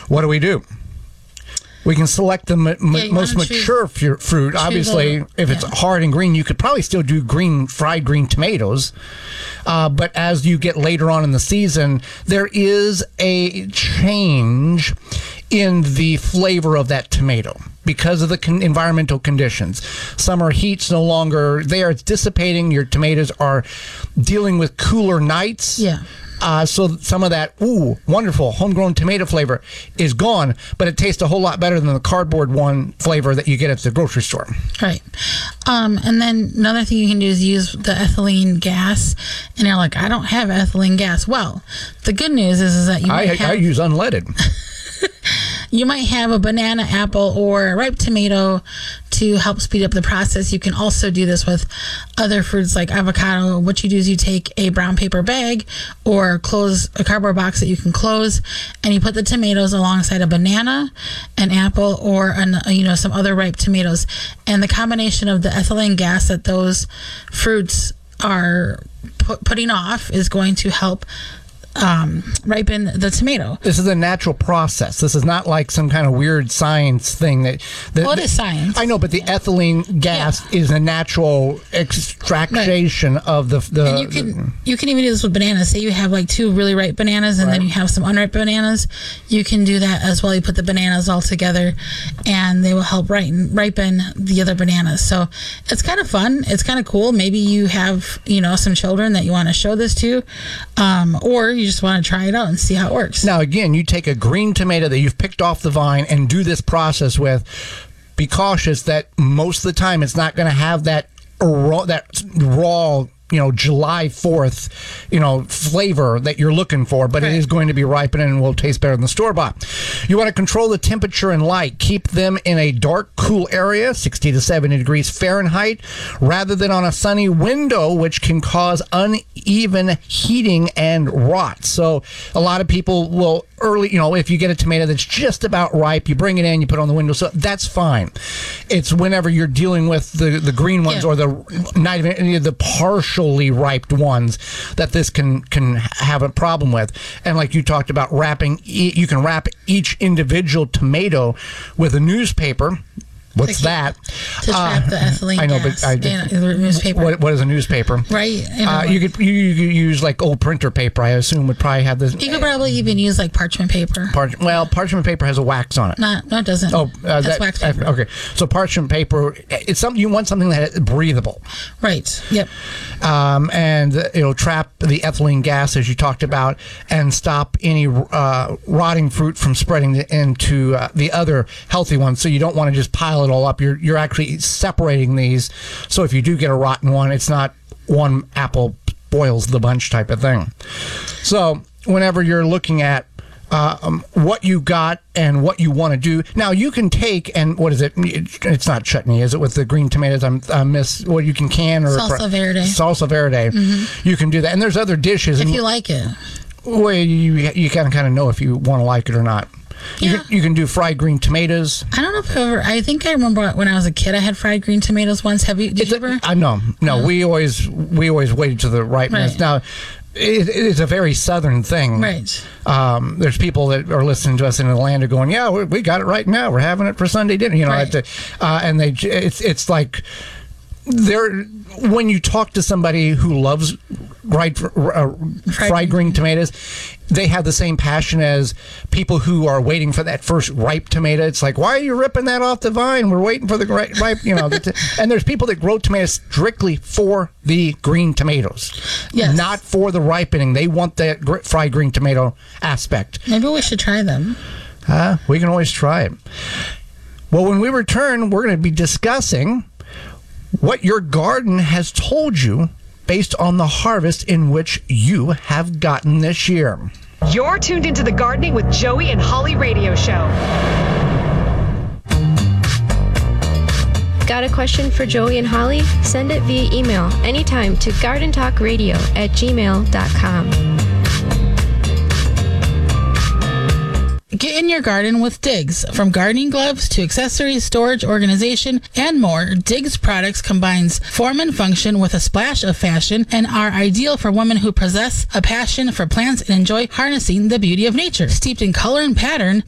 What do? We can select the most mature fruit. Obviously, if it's hard and green, you could probably still do fried green tomatoes. But as you get later on in the season, there is a change in the flavor of that tomato because of the environmental conditions. Summer heat's no longer there. It's dissipating. Your tomatoes are dealing with cooler nights. Yeah. So some of that, wonderful homegrown tomato flavor is gone, but it tastes a whole lot better than the cardboard one flavor that you get at the grocery store. Right. And then another thing you can do is use the ethylene gas. And you're like, I don't have ethylene gas. Well, the good news is that I use unleaded. You might have a banana, apple, or a ripe tomato to help speed up the process. You can also do this with other fruits like avocado. What you do is you take a brown paper bag or close a cardboard box that you can close, and you put the tomatoes alongside a banana, an apple, or some other ripe tomatoes. And the combination of the ethylene gas that those fruits are putting off is going to help ripen the tomato. This is a natural process. This is not like some kind of weird science thing that it is science. I know, but the ethylene gas is a natural extraction of the and you can even do this with bananas. Say you have like 2 really ripe bananas and then you have some unripe bananas. You can do that as well. You put the bananas all together and they will help ripen the other bananas. So it's kind of fun. It's kind of cool. Maybe you have some children that you want to show this to, or you just want to try it out and see how it works. Now, again, you take a green tomato that you've picked off the vine and do this process with. Be cautious that most of the time it's not going to have that raw July 4th, flavor that you're looking for, but it is going to be ripening and will taste better than the store-bought. You want to control the temperature and light. Keep them in a dark, cool area, 60 to 70 degrees Fahrenheit, rather than on a sunny window, which can cause uneven heating and rot. So a lot of people will if you get a tomato that's just about ripe, you bring it in, you put it on the window, so that's fine. It's whenever you're dealing with the green ones or not even any of the partially ripe ones that this can have a problem with. And like you talked about wrapping, you can wrap each individual tomato with a newspaper. What's that? To trap the ethylene I know, gas but in the newspaper. What is a newspaper? Right. You could use like old printer paper. I assume would probably have this. You could probably even use like parchment paper. Parchment paper has a wax on it. No, it doesn't. Oh, that's wax paper. Okay, so parchment paper. It's something you want something that is breathable. Right. Yep. And it'll trap the ethylene gas as you talked about, and stop any rotting fruit from spreading into the other healthy ones. So you don't want to just pile it all up. You're actually separating these, so if you do get a rotten one, it's not one apple spoils the bunch type of thing. So whenever you're looking at what you got and what you want to do, now you can take and what is it? It's not chutney, is it? With the green tomatoes, I miss what you can or salsa verde. Salsa verde. Mm-hmm. You can do that, and there's other dishes if you like it. Well, you kind of know if you want to like it or not. Yeah. You can do fried green tomatoes. I don't know if I think I remember when I was a kid I had fried green tomatoes once. Did you ever? No. We always waited to the ripeness. Right. Now, it is a very southern thing. Right. There's people that are listening to us in Atlanta going, yeah, we got it right now. We're having it for Sunday dinner. Right. And it's like when you talk to somebody who loves fried green tomatoes, they have the same passion as people who are waiting for that first ripe tomato. It's like, why are you ripping that off the vine? We're waiting for the ripe, and there's people that grow tomatoes strictly for the green tomatoes, not for the ripening. They want that fried green tomato aspect. Maybe we should try them. We can always try it. Well, when we return, we're going to be discussing what your garden has told you based on the harvest in which you have gotten this year. You're tuned into the Gardening with Joey and Holly radio show. Got a question for Joey and Holly? Send it via email anytime to gardentalkradio@gmail.com. Get in your garden with Diggs. From gardening gloves to accessories, storage, organization, and more, Diggs products combines form and function with a splash of fashion and are ideal for women who possess a passion for plants and enjoy harnessing the beauty of nature. Steeped in color and pattern,